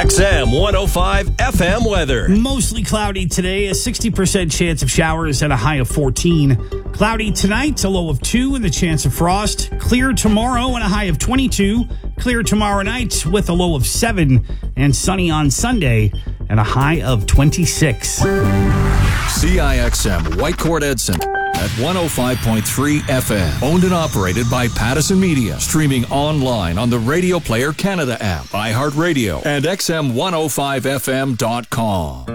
XM 105 FM weather. Mostly cloudy today, a 60% chance of showers and a high of 14. Cloudy tonight, a low of 2 and the chance of frost. Clear tomorrow and a high of 22. Clear tomorrow night with a low of 7. And sunny on Sunday and a high of 26. CIXM Whitecourt Edson at 105.3 FM. Owned and operated by Pattison Media. Streaming online on the Radio Player Canada app, iHeartRadio, and XM105FM.com.